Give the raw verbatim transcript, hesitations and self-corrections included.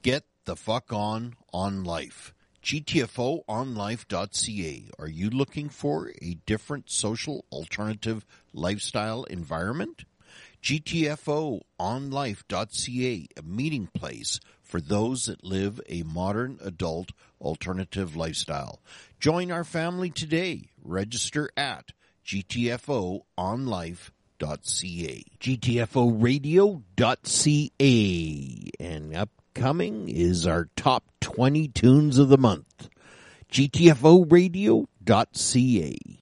Get the fuck on on life. G T F O on life dot C A. Are you looking for a different social alternative lifestyle environment? G T F O on life dot C A, a meeting place for those that live a modern adult alternative lifestyle. Join our family today. Register at G T F O on life dot C A. G T F O radio dot C A. And upcoming is our top twenty tunes of the month. G T F O radio dot C A.